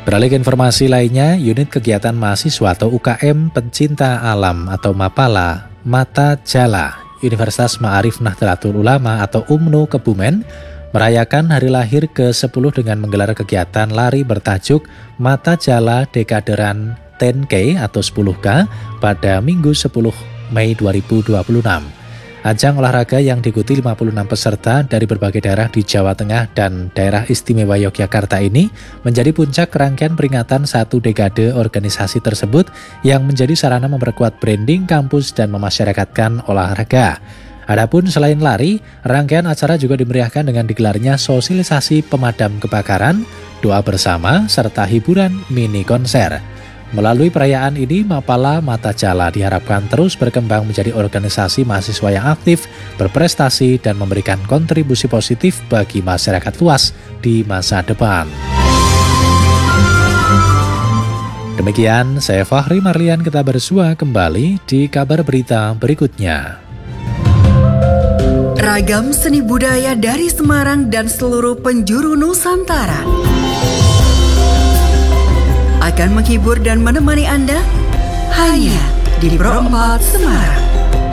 Beralih ke informasi lainnya, unit kegiatan mahasiswa atau UKM Pencinta Alam atau MAPALA, Mata Jala, Universitas Ma'arif Nahdlatul Ulama atau UMNO Kebumen, merayakan hari lahir ke-10 dengan menggelar kegiatan lari bertajuk Mata Jala Dekaderan 10K atau 10K pada Minggu 10 Mei 2026. Ajang olahraga yang diikuti 56 peserta dari berbagai daerah di Jawa Tengah dan daerah istimewa Yogyakarta ini menjadi puncak rangkaian peringatan satu dekade organisasi tersebut yang menjadi sarana memperkuat branding kampus dan memasyarakatkan olahraga. Adapun selain lari, rangkaian acara juga dimeriahkan dengan digelarnya sosialisasi pemadam kebakaran, doa bersama, serta hiburan mini konser. Melalui perayaan ini, MAPALA Mata Jala diharapkan terus berkembang menjadi organisasi mahasiswa yang aktif, berprestasi, dan memberikan kontribusi positif bagi masyarakat luas di masa depan. Demikian, saya Fahri Marlian, kita bersua kembali di kabar berita berikutnya. Ragam seni budaya dari Semarang dan seluruh penjuru Nusantara akan menghibur dan menemani Anda hanya di Pro 4 Semarang.